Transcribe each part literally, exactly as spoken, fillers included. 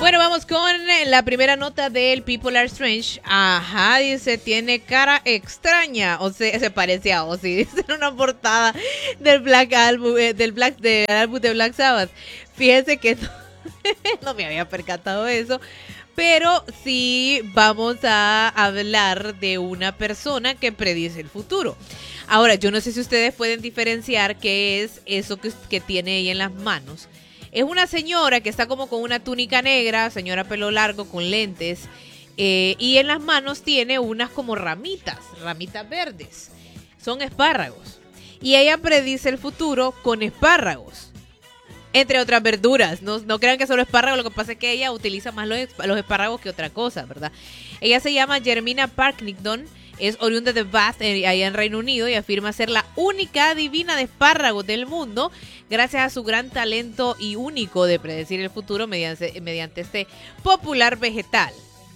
Bueno, vamos con la primera nota del People Are Strange. Ajá, dice, tiene cara extraña. O sea, se parece a Ozzy. Dice en una portada del Black Album, eh, del Black, del álbum de Black Sabbath. Fíjense que no, no me había percatado de eso. Pero sí vamos a hablar de una persona que predice el futuro. Ahora, yo no sé si ustedes pueden diferenciar qué es eso que, que tiene ella en las manos. Es una señora que está como con una túnica negra, señora pelo largo con lentes, eh, y en las manos tiene unas como ramitas, ramitas verdes. Son espárragos. Y ella predice el futuro con espárragos, entre otras verduras. No, no crean que solo espárragos, lo que pasa es que ella utiliza más los, los espárragos que otra cosa, ¿verdad? Ella se llama Jermina Parkington. Es oriunda de Bath, allá en Reino Unido, y afirma ser la única adivina de espárragos del mundo gracias a su gran talento y único de predecir el futuro mediante, mediante este popular vegetal.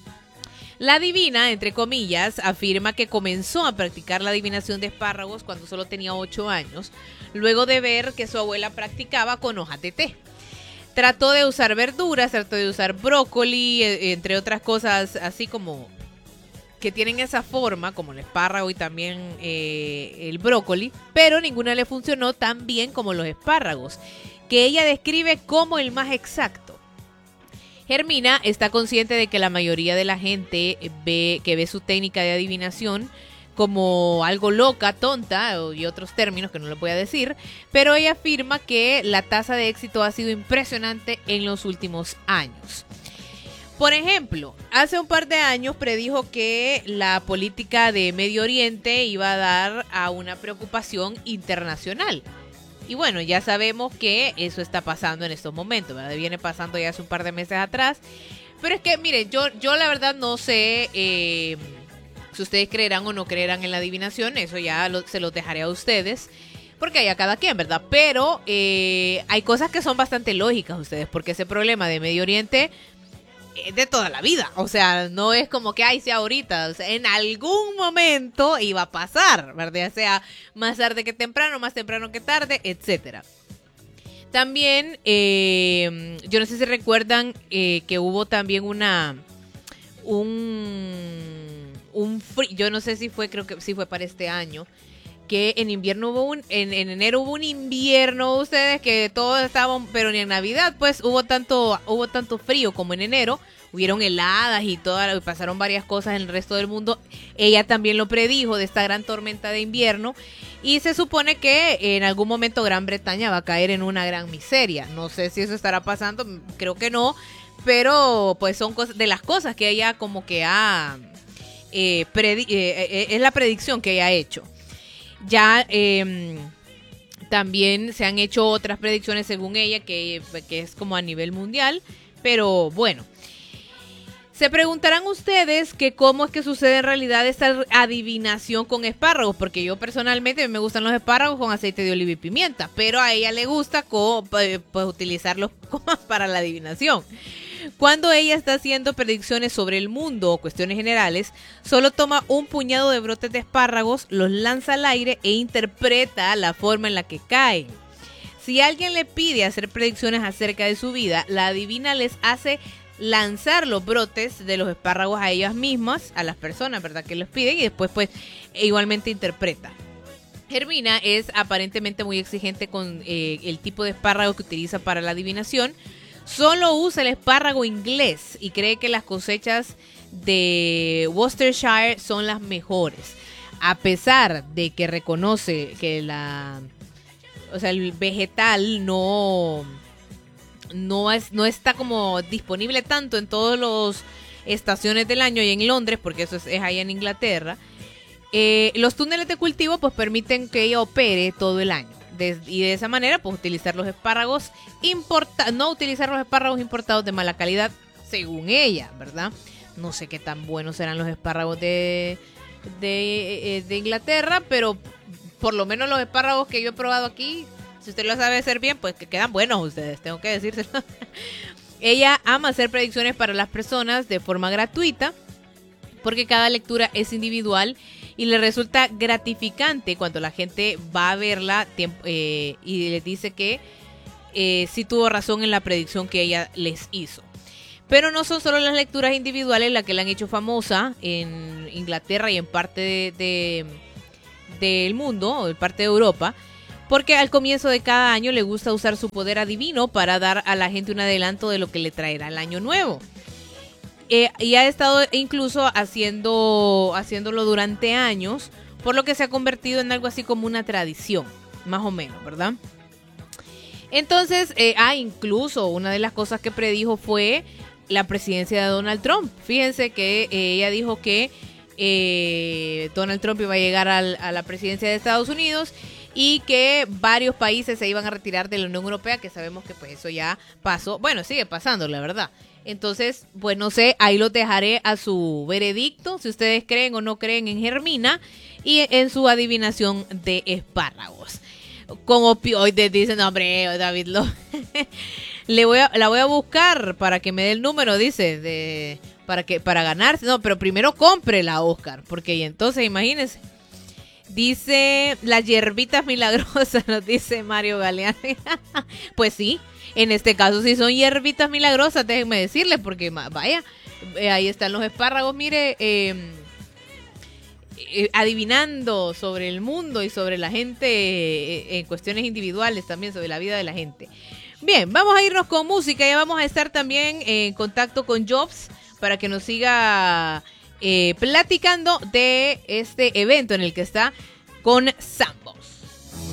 La adivina, entre comillas, afirma que comenzó a practicar la adivinación de espárragos cuando solo tenía ocho años, luego de ver que su abuela practicaba con hojas de té. Trató de usar verduras, trató de usar brócoli, entre otras cosas así como que tienen esa forma, como el espárrago y también eh, el brócoli, pero ninguna le funcionó tan bien como los espárragos, que ella describe como el más exacto. Jermina está consciente de que la mayoría de la gente ve que ve su técnica de adivinación como algo loca, tonta y otros términos que no le voy a decir, pero ella afirma que la tasa de éxito ha sido impresionante en los últimos años. Por ejemplo, hace un par de años predijo que la política de Medio Oriente iba a dar a una preocupación internacional. Y bueno, ya sabemos que eso está pasando en estos momentos, ¿verdad? Viene pasando ya hace un par de meses atrás. Pero es que, miren, yo, yo la verdad no sé eh, si ustedes creerán o no creerán en la adivinación. Eso ya lo, se los dejaré a ustedes, porque hay a cada quien, ¿verdad? Pero eh, hay cosas que son bastante lógicas ustedes, porque ese problema de Medio Oriente de toda la vida, o sea, no es como que ay, sea ahorita, o sea, en algún momento iba a pasar, ¿verdad? Ya sea más tarde que temprano, más temprano que tarde, etcétera. También, eh, yo no sé si recuerdan eh, que hubo también una, un, un frío, yo no sé si fue, creo que sí fue para este año, que en invierno hubo un, en, en enero hubo un invierno, ustedes, que todos estaban, pero ni en Navidad, pues hubo tanto, hubo tanto frío como en enero, hubieron heladas y todas, pasaron varias cosas en el resto del mundo. Ella también lo predijo de esta gran tormenta de invierno, y se supone que en algún momento Gran Bretaña va a caer en una gran miseria. No sé si eso estará pasando, creo que no, pero pues son cosas, de las cosas que ella como que ha, eh, predi- eh, eh, es la predicción que ella ha hecho. Ya eh, también se han hecho otras predicciones según ella, que, que es como a nivel mundial, pero bueno. Se preguntarán ustedes que cómo es que sucede en realidad esta adivinación con espárragos, porque yo personalmente me gustan los espárragos con aceite de oliva y pimienta, pero a ella le gusta co, pues, utilizarlos para la adivinación. Cuando ella está haciendo predicciones sobre el mundo o cuestiones generales, solo toma un puñado de brotes de espárragos, los lanza al aire e interpreta la forma en la que caen. Si alguien le pide hacer predicciones acerca de su vida, la adivina les hace lanzar los brotes de los espárragos a ellas mismas, a las personas, ¿verdad?, que les piden, y después pues igualmente interpreta. Jermina es aparentemente muy exigente con eh, el tipo de espárrago que utiliza para la adivinación. Solo usa el espárrago inglés y cree que las cosechas de Worcestershire son las mejores. A pesar de que reconoce que la, o sea, el vegetal no, no, es, no está como disponible tanto en todas las estaciones del año y en Londres, porque eso es, es allá en Inglaterra. Eh, los túneles de cultivo pues permiten que ella opere todo el año. De, y de esa manera, pues utilizar los espárragos importados, no utilizar los espárragos importados de mala calidad, según ella, ¿verdad? No sé qué tan buenos serán los espárragos de, de, de Inglaterra, pero por lo menos los espárragos que yo he probado aquí, si usted lo sabe hacer bien, pues que quedan buenos ustedes, tengo que decírselo. Ella ama hacer predicciones para las personas de forma gratuita, porque cada lectura es individual y le resulta gratificante cuando la gente va a verla eh, y les dice que eh, sí tuvo razón en la predicción que ella les hizo. Pero no son solo las lecturas individuales las que la han hecho famosa en Inglaterra y en parte de, de, del mundo, o en parte de Europa, porque al comienzo de cada año le gusta usar su poder adivino para dar a la gente un adelanto de lo que le traerá el año nuevo. Eh, y ha estado incluso haciendo, haciéndolo durante años, por lo que se ha convertido en algo así como una tradición, más o menos, ¿verdad? Entonces, eh, ah, incluso una de las cosas que predijo fue la presidencia de Donald Trump. Fíjense que eh, ella dijo que eh, Donald Trump iba a llegar al, a la presidencia de Estados Unidos y que varios países se iban a retirar de la Unión Europea, que sabemos que pues eso ya pasó. Bueno, sigue pasando, la verdad. Entonces, pues no sé, ahí lo dejaré a su veredicto, si ustedes creen o no creen en Germina y en su adivinación de espárragos. Con opioides, dicen, hombre, David, lo le voy a, la voy a buscar para que me dé el número, dice, de para que para ganarse. No, pero primero cómprela, Oscar, porque y entonces imagínense. Dice las hierbitas milagrosas, nos dice Mario Galeano. Pues sí, en este caso sí son hierbitas milagrosas, déjenme decirles, porque vaya, eh, ahí están los espárragos, mire, eh, eh, adivinando sobre el mundo y sobre la gente, eh, en cuestiones individuales también, sobre la vida de la gente. Bien, vamos a irnos con música, ya vamos a estar también en contacto con Jobs para que nos siga eh, platicando de este evento en el que está con Sambo.